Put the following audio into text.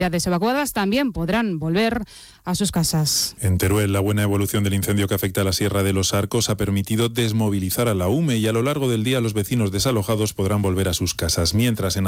evacuadas también podrán volver a sus casas. En Teruel, la buena evolución del incendio que afecta a la Sierra de los Arcos ha permitido desmovilizar a la UME y a lo largo del día los vecinos desalojados podrán volver a sus casas. Mientras en